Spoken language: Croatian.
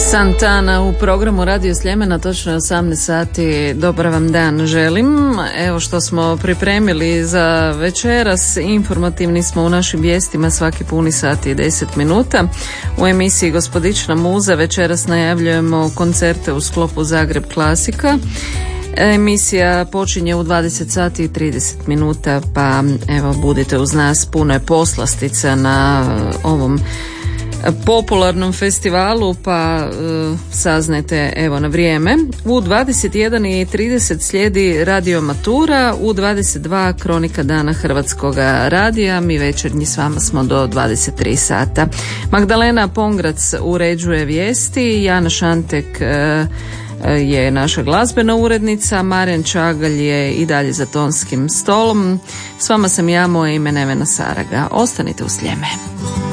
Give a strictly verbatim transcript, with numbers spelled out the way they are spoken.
Santana u programu Radio Sljemena, točno je osamnaest sati. Dobar vam dan želim. Evo što smo pripremili za večeras. Informativni smo u našim vijestima svaki puni sati i deset minuta. U emisiji Gospodična muza večeras najavljujemo koncerte u sklopu Zagreb Klasika. Emisija počinje u dvadeset sati i trideset minuta, pa evo budite uz nas, puno je poslastica na ovom popularnom festivalu, pa uh, saznajte evo na vrijeme. U dvadeset jedan i trideset slijedi Radio Matura, u dvadeset dva Kronika dana Hrvatskoga radija. Mi večernji s vama smo do dvadeset tri sata. Magdalena Pongrac uređuje vijesti, Jana Šantek uh, je naša glazbena urednica, Marijan Čagalj je i dalje za tonskim stolom. S vama sam ja, moje ime Nevena Saraga. Ostanite u Sljeme.